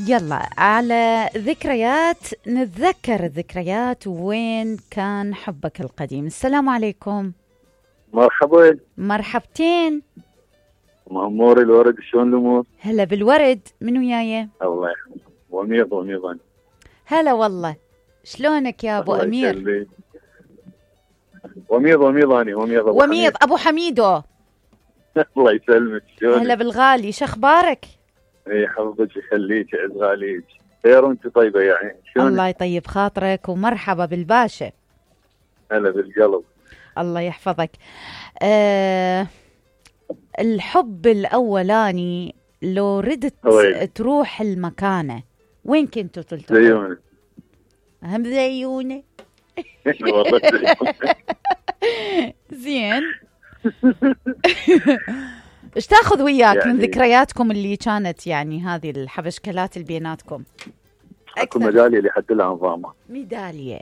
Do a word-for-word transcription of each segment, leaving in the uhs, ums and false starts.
يلا على ذكريات، نتذكر الذكريات وين كان حبك القديم. السلام عليكم. مرحبا. مرحبتين. مأمور الورد، شلون الأمور؟ هلا بالورد، من وياي؟ الله يحفظك. وميض وميض. هلا والله، شلونك يا أبو أمير؟ يسلمك. وميض وميض أنا وميض أبو وميض حميد. أبو حميدو. الله يسلمك، شلونك؟ هلا بالغالي، شخبارك؟ اي حفظك يخليك يعز غاليك. خير وانت طيبة يعني، شلونك؟ الله يطيب خاطرك ومرحبا بالباشا. هلا بالقلب. الله يحفظك. أه الحب الأولاني لو ردت هوي. تروح المكانة، وين كنتوا تلتقوا؟ زيونة. هم زيونة. والله زيونة. زين. ايش تاخذ وياك يعني من ذكرياتكم اللي كانت يعني هذه الحبشكلات اللي بيناتكم؟ اكو ميدالية اللي حد لها نظامها. ميدالية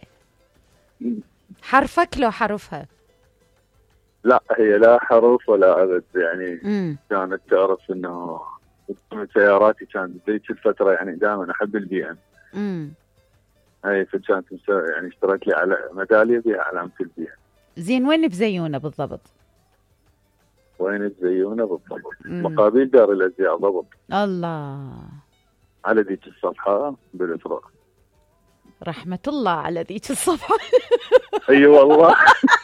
حرفك لو حرفها؟ لا هي لا حرف ولا أبد يعني. مم. كانت تعرف انه سياراتي كانت ذيك الفترة يعني دائما احب البي ام. امم اي فكانت يعني اشتريت لي على ميدالية بها علامة البي ام. زين، وين بزيونة بالضبط؟ وين بزيونة بالضبط؟ مقابل دار الازياء ضبط. الله. على ذيك الصفحة بالافراح. رحمة الله على ذيك الصفحة. اي والله.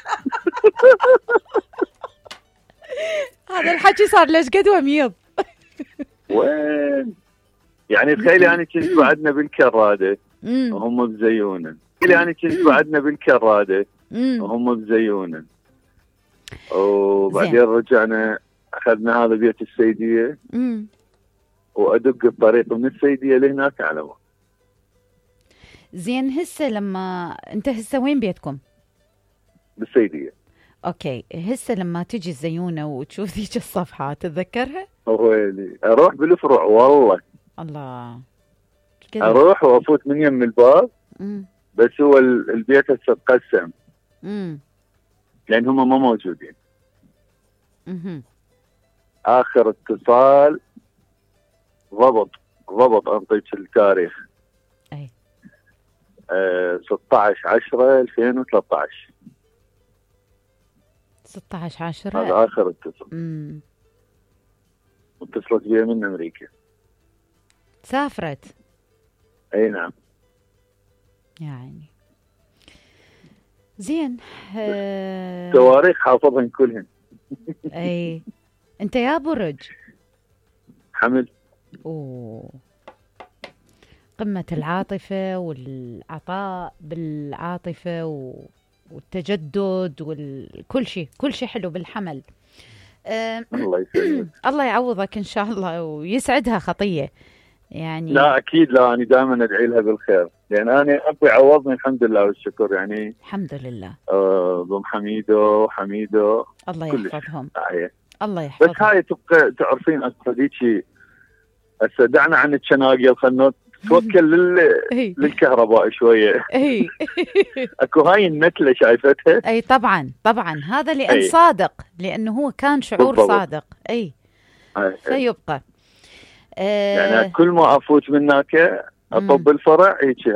هذا الحكي صار ليش قد وميض. وين يعني تخيلي انا كنت بعدنا بالكرادة وهم بزيونة. تخيلي انا كنت بعدنا بالكرادة وهم بزيونة. وبعدين رجعنا اخذنا هذا بيت السيدية. امم وادق الطريق من السيدية لهناك على ما. زين، هسه لما انت هسه وين بيتكم؟ بالسيدية. اوكي، هسه لما تجي الزيونة وتشوف ذيك الصفحة تتذكرها؟ ويلي اروح بالفروع والله. الله. كده. اروح وافوت من يم الباب. مم. بس هو البيت هسه تقسم. امم لان هم ما موجودين. اها اخر اتصال ضبط ضبط انطيك التاريخ. اي آه ستة عشر عشرة ألفين وثلاثة عشر. ستة عشر عشرة هذا اخر اتصال. امم واتصلت بي من امريكا. سافرت؟ اي نعم. يعني زين. آه... تواريخ حافظهن كلهن. اي انت يا برج حمل. اوه، قمة العاطفة والعطاء بالعاطفة و... والتجدد وكل شيء، كل شيء حلو بالحمل. أه... الله يسلمك. الله يعوضك ان شاء الله ويسعدها خطية يعني. لا اكيد، لا انا دائما ادعي لها بالخير لان انا ابي عوضني الحمد لله والشكر يعني. الحمد لله. آه ضم حميدو حميدو الله يحفظهم. آه. الله يحفظهم. بس هاي تبقى تعرفين اكو ذيك هسه دعنا عن الشناقل، خلنا توكل لل... للكهرباء شويه. اي اكو هاي النتله شايفتها. اي طبعا طبعا، هذا لان أي. صادق، لانه هو كان شعور بالضبط. صادق. اي أي. فيبقى آه يعني كل ما افوت منك اطب الفرع هيك